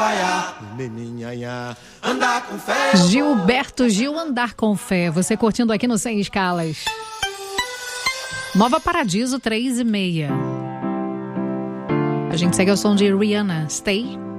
Andar com fé. Gilberto Gil, Andar com Fé. Você curtindo aqui no Sem Escalas. Nova Paradiso, 3:30. A gente segue ao som de Rihanna, Stay.